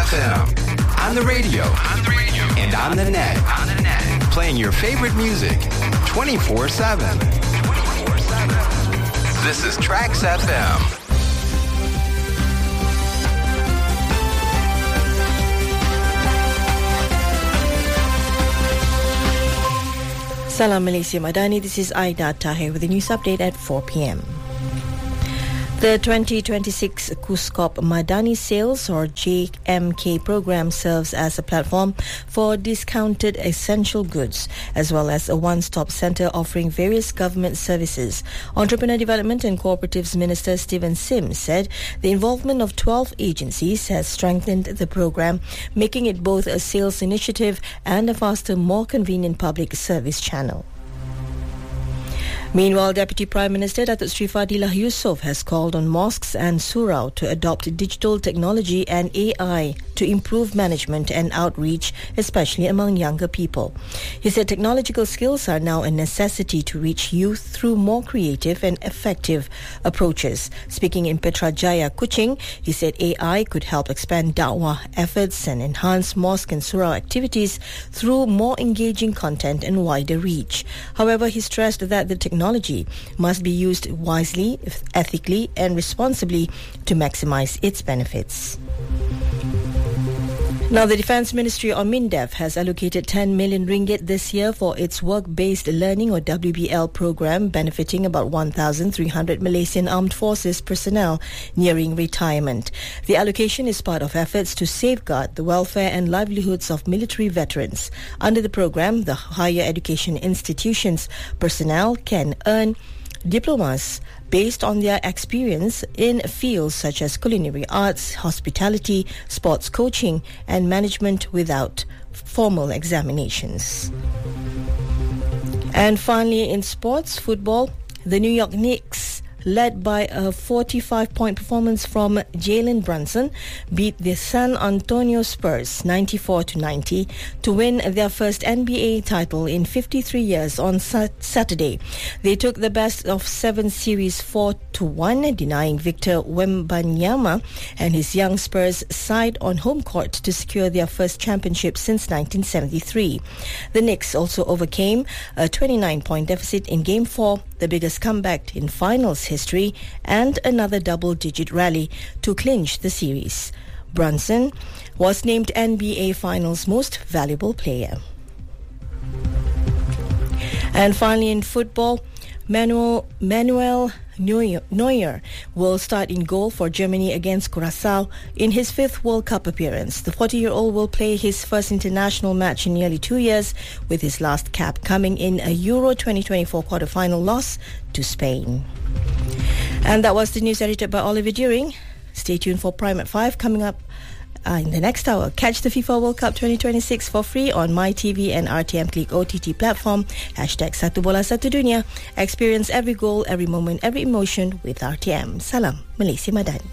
FM. On the radio. And on the net. Playing your favorite music 24/7. This is Trax FM. Salam Malaysia Madani, this is Aida Tahir with the news update at 4 p.m. The 2026 KUSKOP Madani Sales or JMK program serves as a platform for discounted essential goods as well as a one-stop center offering various government services. Entrepreneur Development and Cooperatives Minister Stephen Sims said the involvement of 12 agencies has strengthened the program, making it both a sales initiative and a faster, more convenient public service channel. Meanwhile, Deputy Prime Minister Datuk Sri Fadilah Yusof has called on mosques and surau to adopt digital technology and AI to improve management and outreach, especially among younger people. He said technological skills are now a necessity to reach youth through more creative and effective approaches. Speaking in Putrajaya, Kuching, he said AI could help expand da'wah efforts and enhance mosque and surau activities through more engaging content and wider reach. However, he stressed that the technology must be used wisely, ethically and responsibly to maximize its benefits. Now, the Defence Ministry or MINDEF has allocated 10 million ringgit this year for its Work-Based Learning or WBL program, benefiting about 1,300 Malaysian Armed Forces personnel nearing retirement. The allocation is part of efforts to safeguard the welfare and livelihoods of military veterans. Under the program, the higher education institutions personnel can earn diplomas based on their experience in fields such as culinary arts, hospitality, sports coaching and management without formal examinations. And finally, in sports football, the New York Knicks, led by a 45-point performance from Jalen Brunson, beat the San Antonio Spurs 94-90 to win their first NBA title in 53 years on Saturday. They took the best of 7 series 4-1, denying Victor Wembanyama and his young Spurs side on home court to secure their first championship since 1973. The Knicks also overcame a 29-point deficit in Game 4, the biggest comeback in finals history, and another double-digit rally to clinch the series. Brunson was named NBA Finals Most Valuable Player. And finally, in football, Manuel Neuer will start in goal for Germany against Curaçao in his 5th World Cup appearance. The 40-year-old will play his first international match in nearly 2 years, with his last cap coming in a Euro 2024 quarter-final loss to Spain. And that was the news edited by Oliver Deering. Stay tuned for Prime at 5 coming up in the next hour. Catch the FIFA World Cup 2026 for free on MyTV and RTM Click OTT platform. #Satu Bola Satu Dunia. Experience every goal, every moment, every emotion with RTM. Salam Malaysia Madani.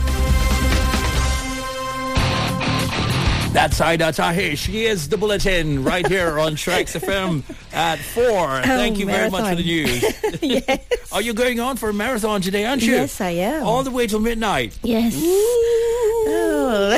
That's Aida Tahir. She is the bulletin right here on Trax FM at 4. Thank you very much for the news. Yes. Are you going on for a marathon today, aren't you? Yes, I am. All the way till midnight. Yes. Oh.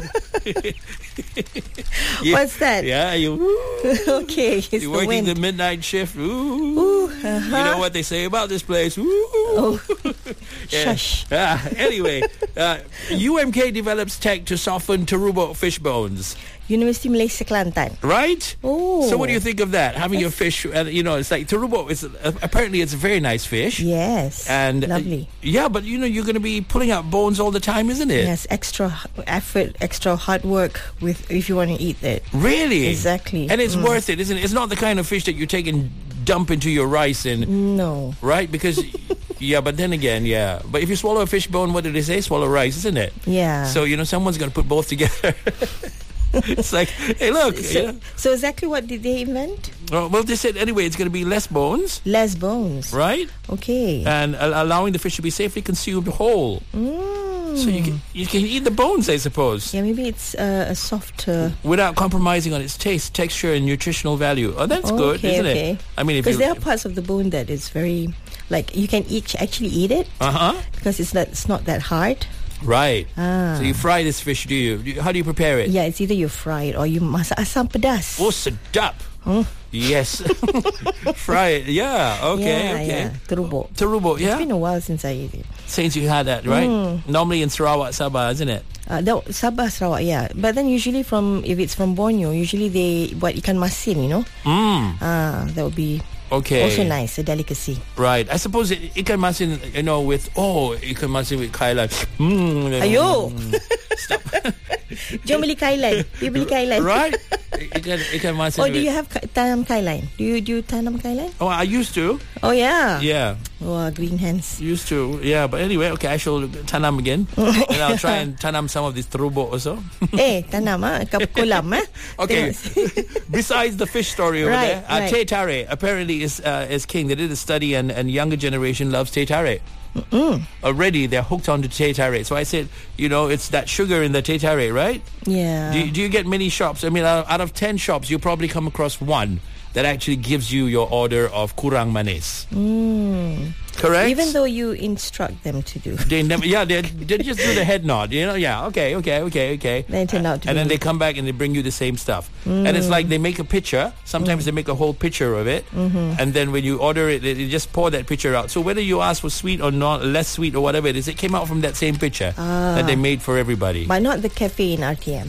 What's that? Yeah, you. Okay, it's You're working the midnight shift. Ooh. You know what they say about this place. Oh. Yeah. Shush. Anyway, UMK develops tech to soften Terubo fish bones. University Malaysia Kelantan. Right? Oh. So what do you think of that? Having your fish, it's like Terubo, apparently it's a very nice fish. Yes. And lovely. Yeah, but you're going to be pulling out bones all the time, isn't it? Yes, extra effort, extra hard work if you want to eat it. Really? Exactly. And it's worth it, isn't it? It's not the kind of fish that you take and dump into your rice and... No. Right? Because... Yeah, but then again, yeah. But if you swallow a fish bone, what do they say? Swallow rice, isn't it? Yeah. So, someone's going to put both together. It's like, hey, look. So exactly what did they invent? Well, they said, anyway, it's going to be less bones. Less bones. Right? Okay. And allowing the fish to be safely consumed whole. So you can eat the bones, I suppose. Yeah, maybe it's a softer... Without compromising on its taste, texture, and nutritional value. Oh, that's good, isn't it? I mean, because there are parts of the bone that is very... Like, you can actually eat it. Uh-huh. Because it's not that hard. Right. So you fry this fish, do you? How do you prepare it? Yeah, it's either you fry it or you masak asam pedas. Oh, sedap. Yes. Fry it. Yeah. Okay. Yeah. Terubuk. Terubuk, yeah. It's been a while since I ate it. Since you had that, right? Normally in Sarawak, Sabah, isn't it? Sabah, Sarawak, yeah. But then usually if it's from Borneo, usually they buat ikan masin, you know. That would be also nice, a delicacy. Right. I suppose ikan masin, with ikan masin with kailan. Ayo. Stop. Jom beli kailan. You beli kailan. Right. Ikan masin. Oh, do you have tanam kailan? Do you tanam kailan? Oh, I used to. Oh, yeah. Yeah. Oh, green hands. Used to. Yeah, but anyway, okay, I shall tanam again. And I'll try and tanam some of this terubuk also. Tanam kolam Okay. Besides the fish story over there, right. teh tarik apparently is king. They did a study and younger generation loves teh tarik. Already they're hooked onto teh tarik. So I said, it's that sugar in the teh tarik, right? Yeah. Do you get many shops? I mean, out of 10 shops, you probably come across one that actually gives you your order of kurang manis. Correct? Even though you instruct them to do. They never, they just do the head nod, okay. They turn out to and then they come back and they bring you the same stuff. And it's like they make a picture. Sometimes they make a whole picture of it. And then when you order it, they just pour that picture out. So whether you ask for sweet or not, less sweet or whatever it is, it came out from that same picture that they made for everybody. But not the cafe in RTM.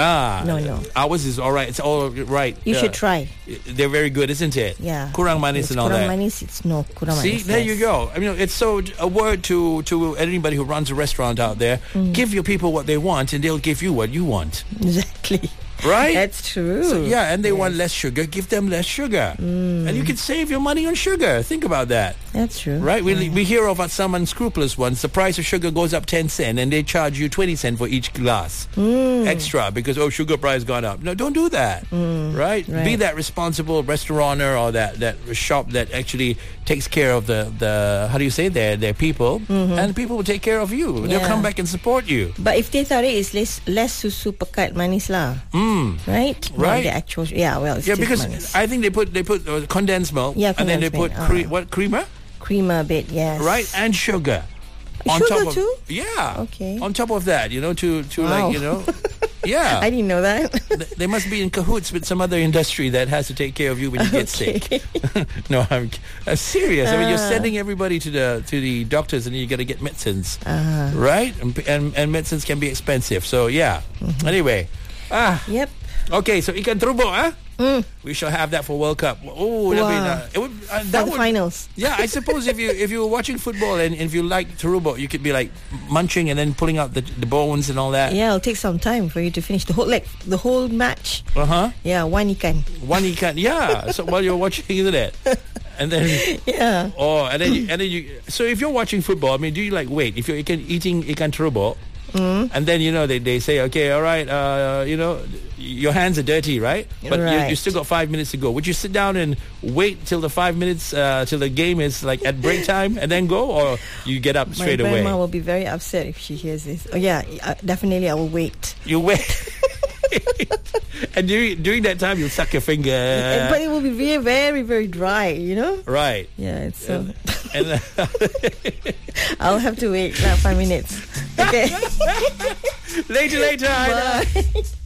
No. Ours is all right. It's all right. You should try. They're very good, isn't it? Yeah. Kurang manis and all that. Kurang manis, it's no kurang manis. See, there you go. I mean, it's so a word to anybody who runs a restaurant out there. Give your people what they want, and they'll give you what you want. Exactly. Right? That's true. So, and they want less sugar. Give them less sugar. And you can save your money on sugar. Think about that. That's true. Right? We hear of some unscrupulous ones. The price of sugar goes up 10 cents and they charge you 20 cents for each glass. Extra because, sugar price gone up. No, don't do that. Right? Be that responsible restaurateur or that shop that actually takes care of the how do you say, their people. And people will take care of you. They'll come back and support you. But if teh tarik is less susu pekat manis lah. Right? Not the actual, it's because manis. I think they put condensed milk, and then they put creamer? Creamer a bit, yes. Right, and sugar. Sugar too? Yeah. Okay. On top of that, to wow. yeah. I didn't know that. They must be in cahoots with some other industry that has to take care of you when you get sick. No, I'm serious. I mean, you're sending everybody to the doctors, and you got to get medicines, right? And medicines can be expensive. So Anyway. Yep. Okay, so ikan terubuk, we shall have that for World Cup. Oh, wow. That would finals. Yeah, I suppose if you were watching football and if you like terubuk, you could be like munching and then pulling out the bones and all that. Yeah, it'll take some time for you to finish the whole match. Yeah, one ikan. Yeah. So while you're watching, isn't it? And then and then you. So if you're watching football, I mean, do you wait if you're eating ikan terubuk? And then they say, okay, all right, your hands are dirty, right? But you still got 5 minutes to go. Would you sit down and wait till the 5 minutes till the game is at break time and then go, or you get up straight away? My grandma will be very upset if she hears this. Oh yeah, definitely I will wait. You wait. And during that time, you'll suck your finger. But it will be very, very, very dry, Right. Yeah, it's so... And I'll have to wait 5 minutes. Okay. Later. Bye.